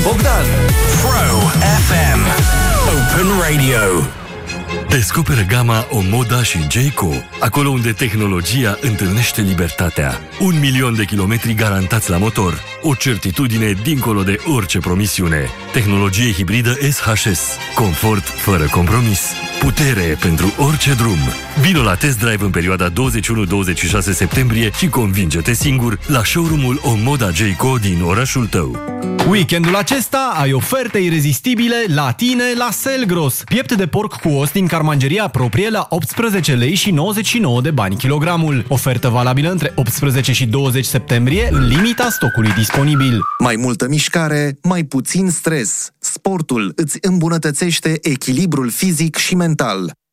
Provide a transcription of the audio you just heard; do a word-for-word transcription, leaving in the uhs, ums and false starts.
Bogdan. Pro F M Open Radio. Descoperă gama Omoda și Jayco, acolo unde tehnologia întâlnește libertatea. Un milion de kilometri garantați la motor, o certitudine dincolo de orice promisiune. Tehnologie hibridă S H S, confort fără compromis, putere pentru orice drum. Vino la test drive în perioada douăzeci și unu douăzeci și șase septembrie și convinge-te singur la showroom-ul Omoda Jayco din orașul tău. Weekendul acesta ai oferte irezistibile la tine la Selgros. Piept de porc cu os din carmangeria proprie la optsprezece lei și nouăzeci și nouă de bani kilogramul. Ofertă valabilă între optsprezece și douăzeci septembrie în limita stocului disponibil. Mai multă mișcare, mai puțin stres. Sportul îți îmbunătățește echilibrul fizic și mental.